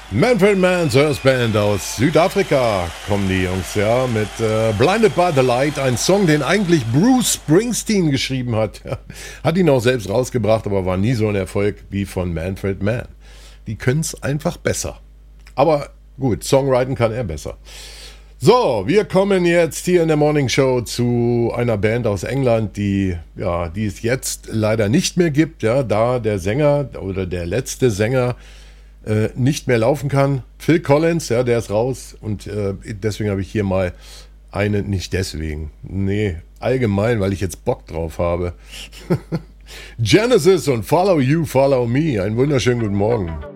Manfred Mann's Earth Band aus Südafrika kommen die Jungs, ja, mit Blinded by the Light, ein Song, den eigentlich Bruce Springsteen geschrieben hat. Hat ihn auch selbst rausgebracht, aber war nie so ein Erfolg wie von Manfred Mann. Die können es einfach besser. Aber gut, Songwriting kann er besser. So, wir kommen jetzt hier in der Morning Show zu einer Band aus England, die es jetzt leider nicht mehr gibt, ja, da der Sänger oder der letzte Sänger nicht mehr laufen kann. Phil Collins, ja, der ist raus und deswegen habe ich hier mal nicht deswegen, nee, allgemein, weil ich jetzt Bock drauf habe. Genesis und Follow You, Follow Me, einen wunderschönen guten Morgen.